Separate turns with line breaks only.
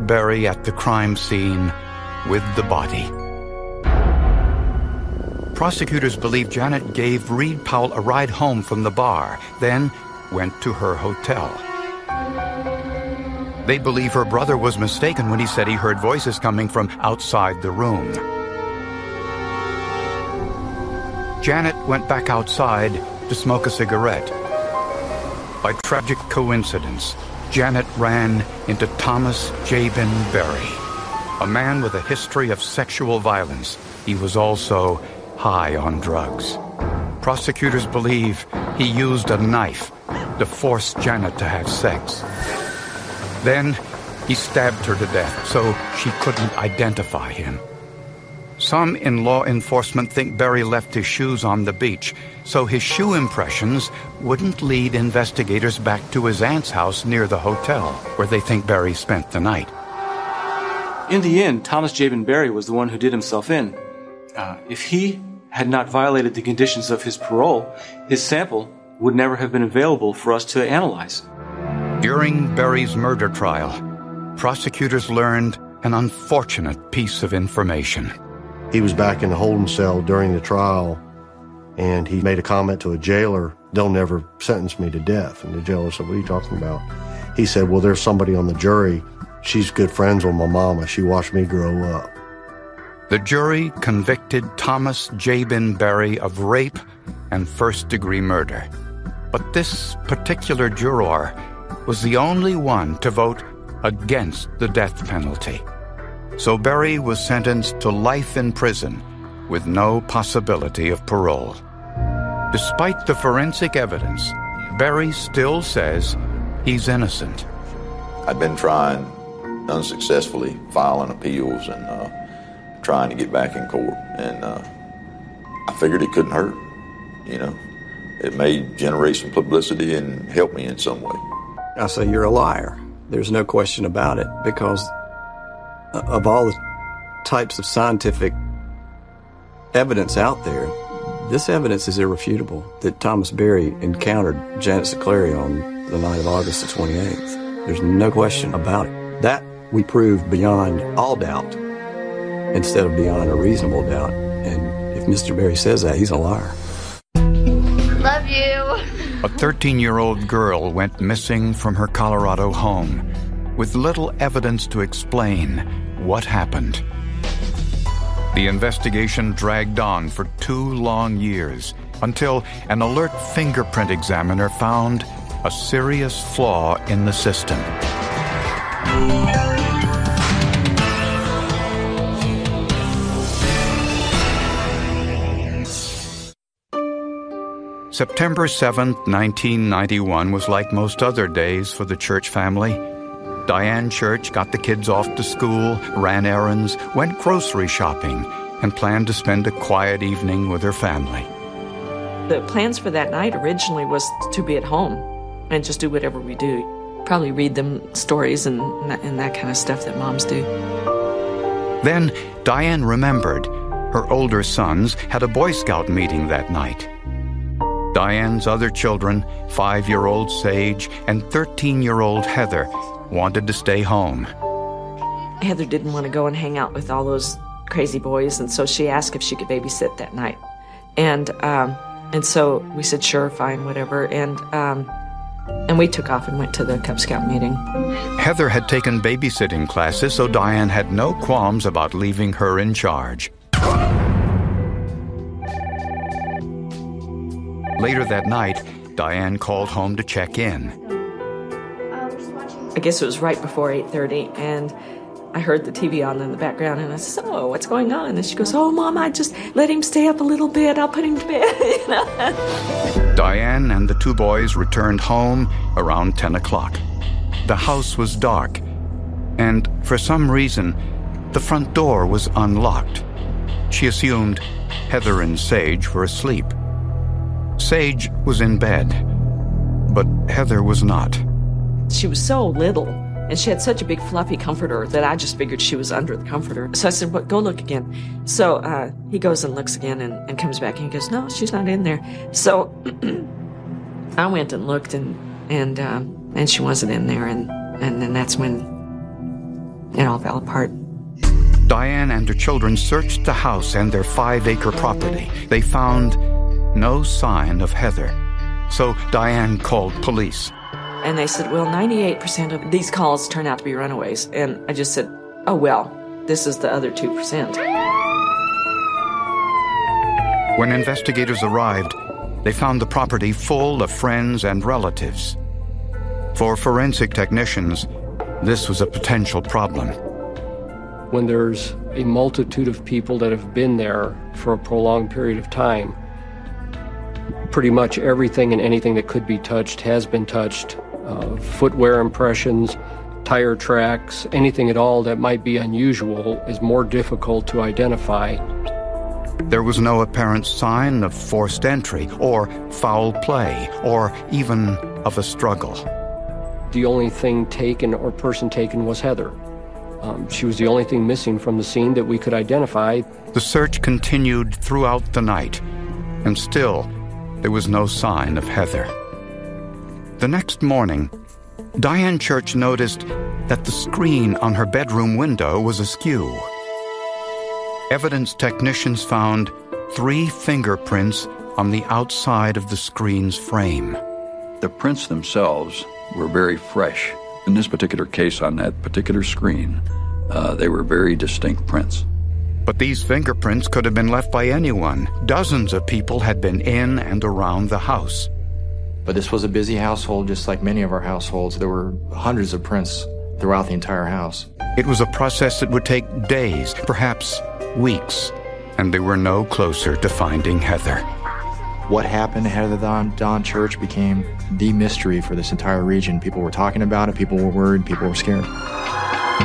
Berry at the crime scene with the body. Prosecutors believe Janet gave Reed Powell a ride home from the bar, then went to her hotel. They believe her brother was mistaken when he said he heard voices coming from outside the room. Janet went back outside to smoke a cigarette. By tragic coincidence, Janet ran into Thomas Jabin Berry, a man with a history of sexual violence. He was also high on drugs. Prosecutors believe he used a knife to force Janet to have sex. Then he stabbed her to death so she couldn't identify him. Some in law enforcement think Berry left his shoes on the beach, so his shoe impressions wouldn't lead investigators back to his aunt's house near the hotel, where they think Berry spent the night.
In the end, Thomas Jabin Berry was the one who did himself in. If he had not violated the conditions of his parole, his sample would never have been available for us to analyze.
During Berry's murder trial, prosecutors learned an unfortunate piece of information.
He was back in the holding cell during the trial, and he made a comment to a jailer, "They'll never sentence me to death." And the jailer said, "What are you talking about?" He said, "Well, there's somebody on the jury. She's good friends with my mama. She watched me grow up."
The jury convicted Thomas Jabin Berry of rape and first-degree murder. But this particular juror was the only one to vote against the death penalty. So Berry was sentenced to life in prison with no possibility of parole. Despite the forensic evidence, Berry still says he's innocent.
I'd been trying unsuccessfully, filing appeals and trying to get back in court. And I figured it couldn't hurt, you know. It may generate some publicity and help me in some way.
I say you're a liar. There's no question about it, because of all the types of scientific evidence out there, this evidence is irrefutable that Thomas Berry encountered Janet Siclari on the night of August the 28th. There's no question about it. That we proved beyond all doubt instead of beyond a reasonable doubt. And if Mr. Berry says that, he's a liar.
Love you.
A 13-year-old girl went missing from her Colorado home with little evidence to explain what happened. The investigation dragged on for 2 long years until an alert fingerprint examiner found a serious flaw in the system. September 7th, 1991 was like most other days for the Church family. Diane Church got the kids off to school, ran errands, went grocery shopping, and planned to spend a quiet evening with her family.
The plans for that night originally was to be at home and just do whatever we do. Probably read them stories and that kind of stuff that moms do.
Then Diane remembered her older sons had a Boy Scout meeting that night. Diane's other children, 5-year-old Sage and 13-year-old Heather, wanted to stay home.
Heather didn't want to go and hang out with all those crazy boys, and so she asked if she could babysit that night. And so we said, sure, fine, whatever. And we took off and went to the Cub Scout meeting.
Heather had taken babysitting classes, so Diane had no qualms about leaving her in charge. Later that night, Diane called home to check in.
I guess it was right before 8:30, and I heard the TV on in the background, and I said, "Oh, what's going on?" And she goes, "Oh, Mom, I just let him stay up a little bit. I'll put him to bed."
Diane and the 2 boys returned home around 10 o'clock. The house was dark, and for some reason, the front door was unlocked. She assumed Heather and Sage were asleep. Sage was in bed, but Heather was not.
She was so little, and she had such a big fluffy comforter that I just figured she was under the comforter. So I said, "Well, go look again." So he goes and looks again and comes back, and he goes, "No, she's not in there." So I went and looked, and she wasn't in there, and then that's when It all fell apart.
Diane and her children searched the house and their 5-acre property. They found no sign of Heather. So Diane called police.
And they said, well, 98% of these calls turn out to be runaways. And I just said, oh, well, this is the other 2%.
When investigators arrived, they found the property full of friends and relatives. For forensic technicians, this was a potential problem.
When there's a multitude of people that have been there for a prolonged period of time, pretty much everything and anything that could be touched has been touched. Footwear impressions, tire tracks, anything at all that might be unusual is more difficult to identify.
There was no apparent sign of forced entry or foul play or even of a struggle.
The only thing taken or person taken was Heather. She was the only thing missing from the scene that we could identify.
The search continued throughout the night, and still there was no sign of Heather. The next morning, Diane Church noticed that the screen on her bedroom window was askew. Evidence technicians found 3 fingerprints on the outside of the screen's frame.
The prints themselves were very fresh. In this particular case, on that particular screen, they were very distinct prints.
But these fingerprints could have been left by anyone. Dozens of people had been in and around the house.
But this was a busy household, just like many of our households. There were hundreds of prints throughout the entire house.
It was a process that would take days, perhaps weeks, and they were no closer to finding Heather.
What happened to Heather Dawn Church became the mystery for this entire region. People were talking about it, people were worried, people were scared.